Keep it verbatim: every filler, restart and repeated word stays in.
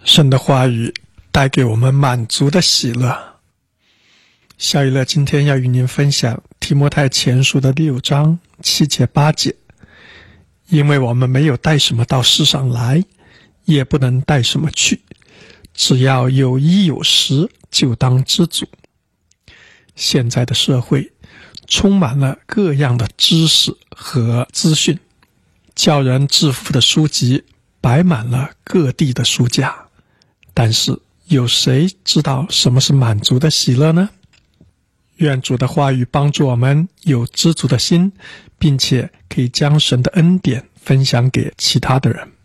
神的话语带给我们满足的喜乐。小以乐今天要与您分享提摩太前书的六章七节八节。因为我们没有带什么到世上来，也不能带什么去，只要有衣有食，就当知足。现在的社会充满了各样的知识和资讯，叫人致富的书籍摆满了各地的书架，但是有谁知道什么是满足的喜乐呢？愿主的话语帮助我们有知足的心，并且可以将神的恩典分享给其他的人。